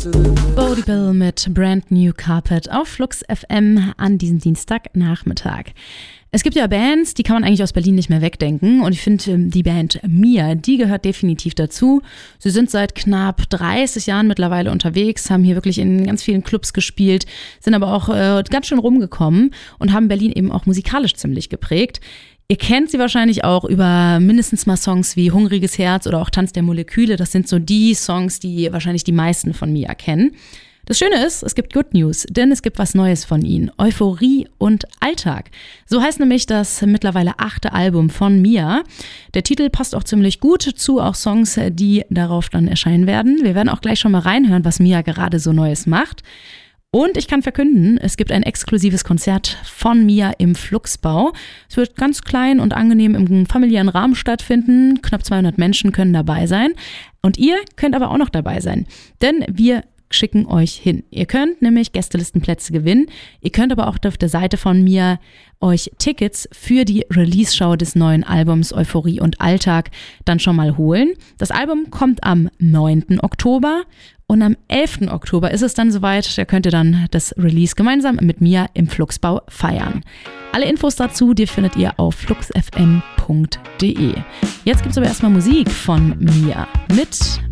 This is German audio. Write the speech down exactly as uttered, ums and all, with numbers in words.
Bodie Bill mit Brand New Carpet auf Flux F M an diesem Dienstagnachmittag. Es gibt ja Bands, die kann man eigentlich aus Berlin nicht mehr wegdenken und ich finde, die Band Mia, die gehört definitiv dazu. Sie sind seit knapp dreißig Jahren mittlerweile unterwegs, haben hier wirklich in ganz vielen Clubs gespielt, sind aber auch äh, ganz schön rumgekommen und haben Berlin eben auch musikalisch ziemlich geprägt. Ihr kennt sie wahrscheinlich auch über mindestens mal Songs wie Hungriges Herz oder auch Tanz der Moleküle. Das sind so die Songs, die wahrscheinlich die meisten von Mia kennen. Das Schöne ist, es gibt Good News, denn es gibt was Neues von ihnen. Euphorie und Alltag. So heißt nämlich das mittlerweile achte Album von Mia. Der Titel passt auch ziemlich gut zu auch Songs, die darauf dann erscheinen werden. Wir werden auch gleich schon mal reinhören, was Mia gerade so Neues macht. Und ich kann verkünden, es gibt ein exklusives Konzert von Mia im Fluxbau. Es wird ganz klein und angenehm im familiären Rahmen stattfinden. Knapp zweihundert Menschen können dabei sein. Und ihr könnt aber auch noch dabei sein, denn wir schicken euch hin. Ihr könnt nämlich Gästelistenplätze gewinnen. Ihr könnt aber auch auf der Seite von Mia euch Tickets für die Release-Show des neuen Albums Euphorie und Alltag dann schon mal holen. Das Album kommt am neunten Oktober und am elften Oktober ist es dann soweit. Da könnt ihr dann das Release gemeinsam mit Mia im Fluxbau feiern. Alle Infos dazu, die findet ihr auf flux f m punkt d e. Jetzt gibt's aber erstmal Musik von Mia mit